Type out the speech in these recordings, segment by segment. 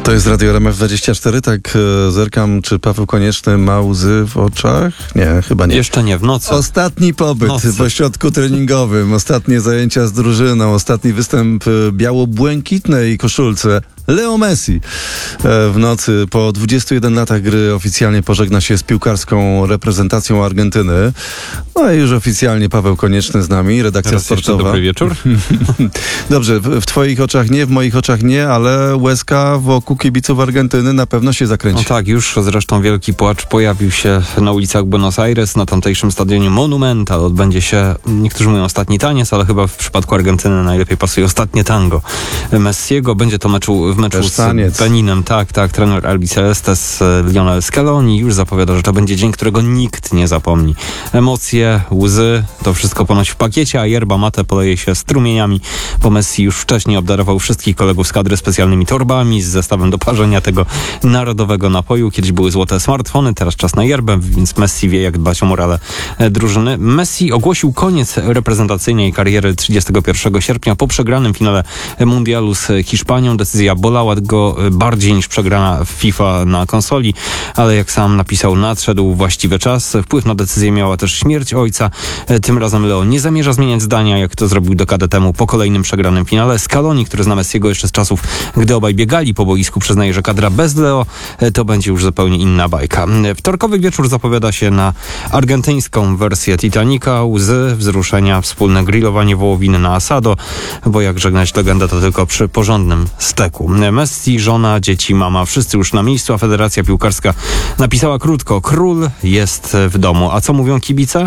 To jest Radio RMF24, tak zerkam, czy Paweł Konieczny ma łzy w oczach? Nie, chyba nie. Jeszcze nie, w nocy. Ostatni pobyt w ośrodku treningowym, ostatnie zajęcia z drużyną, ostatni występ biało-błękitnej koszulce. Leo Messi w nocy po 21 latach gry oficjalnie pożegna się z piłkarską reprezentacją Argentyny. No i już oficjalnie Paweł Konieczny z nami, redakcja sportowa. Dobry wieczór. Dobrze, w twoich oczach nie, w moich oczach nie, ale łezka wokół kibiców Argentyny na pewno się zakręci. No tak, już zresztą wielki płacz pojawił się na ulicach Buenos Aires, na tamtejszym stadionie Monumental. Odbędzie się, niektórzy mówią ostatni taniec, ale chyba w przypadku Argentyny najlepiej pasuje ostatnie tango Messiego. Będzie to w meczu z Beninem. Tak, trener Albicelestes Lionel Scaloni już zapowiada, że to będzie dzień, którego nikt nie zapomni. Emocje, łzy, to wszystko ponoć w pakiecie, a yerba mate poleje się strumieniami, bo Messi już wcześniej obdarował wszystkich kolegów z kadry specjalnymi torbami z zestawem do parzenia tego narodowego napoju. Kiedyś były złote smartfony, teraz czas na yerbę, więc Messi wie, jak dbać o morale drużyny. Messi ogłosił koniec reprezentacyjnej kariery 31 sierpnia po przegranym finale mundialu z Hiszpanią. Decyzja bolała go bardziej niż przegrana w FIFA na konsoli, ale jak sam napisał, nadszedł właściwy czas. Wpływ na decyzję miała też śmierć ojca. Tym razem Leo nie zamierza zmieniać zdania, jak to zrobił dekadę temu po kolejnym przegranym finale. Scaloni, który zna Messiego jeszcze z czasów, gdy obaj biegali po boisku, przyznaje, że kadra bez Leo to będzie już zupełnie inna bajka. Wtorkowy wieczór zapowiada się na argentyńską wersję Titanica. Łzy, wzruszenia, wspólne grillowanie wołowiny na asado, bo jak żegnać legendę, to tylko przy porządnym steku. Messi, żona, dzieci, mama, wszyscy już na miejscu, a Federacja Piłkarska napisała krótko: król jest w domu. A co mówią kibice?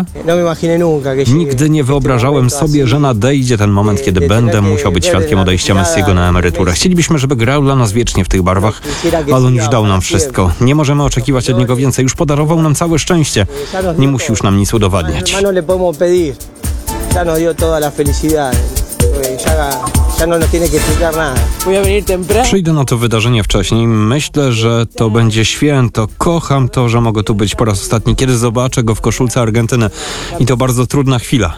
Nigdy nie wyobrażałem sobie, że nadejdzie ten moment, kiedy będę musiał być świadkiem odejścia Messiego na emeryturę. Chcielibyśmy, żeby grał dla nas wiecznie w tych barwach, ale on już dał nam wszystko. Nie możemy oczekiwać od niego więcej. Już podarował nam całe szczęście. Nie musi już nam nic udowadniać. Przyjdę na to wydarzenie wcześniej. Myślę, że to będzie święto. Kocham to, że mogę tu być po raz ostatni, kiedy zobaczę go w koszulce Argentyny. I to bardzo trudna chwila.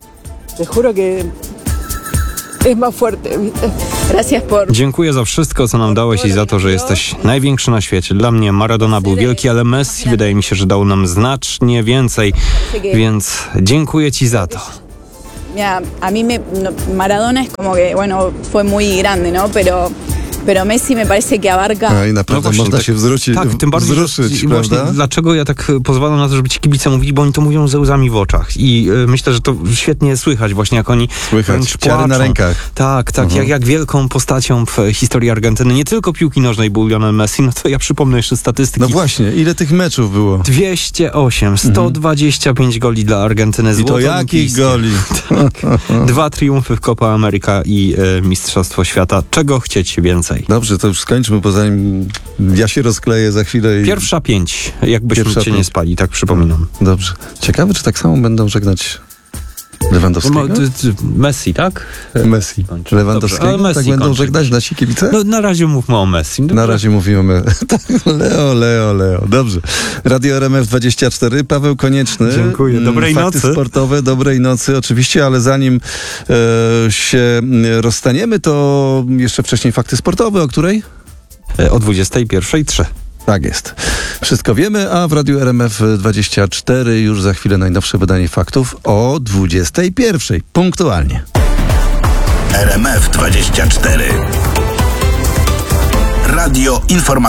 Dziękuję za wszystko, co nam dałeś i za to, że jesteś największy na świecie. Dla mnie Maradona był wielki, ale Messi wydaje mi się, że dał nam znacznie więcej, więc dziękuję ci za to. A mí Maradona es como que, bueno, fue muy grande, ¿no? Pero Messi me parece que abarca... No i naprawdę właśnie, można się wzruszyć, tym bardziej, wzruszyć, właśnie dlaczego ja tak pozwalam na to, żeby ci kibice mówili, bo oni to mówią ze łzami w oczach. I myślę, że to świetnie słychać właśnie, jak oni słychać ciary na rękach. Tak, jak wielką postacią w historii Argentyny, nie tylko piłki nożnej był Lionel Messi, no to ja przypomnę jeszcze statystyki. No właśnie, ile tych meczów było? 208, 125 goli dla Argentyny. I to jakich goli? Tak. 2 triumfy w Copa America i Mistrzostwo Świata. Czego chcieć więcej? Dobrze, to już skończmy, bo zanim ja się rozkleję za chwilę. Pierwsza 5, jakbyśmy cię nie spali, tak przypominam. Dobrze. Ciekawe, czy tak samo będą żegnać Lewandowskiego? Messi, tak? Messi. Lewandowskiego? Messi tak będą żegnać nasi kibice? No, na razie mówmy o Messi. Na razie mówimy. Leo. Dobrze. Radio RMF24, Paweł Konieczny. Dziękuję. Dobrej Fakty nocy. Sportowe, dobrej nocy oczywiście, ale zanim się rozstaniemy, to jeszcze wcześniej fakty sportowe, o której? O 21:03. Tak jest. Wszystko wiemy, a w Radiu RMF24 już za chwilę najnowsze wydanie faktów o 21:00. Punktualnie. RMF24. Radio Informacyjne.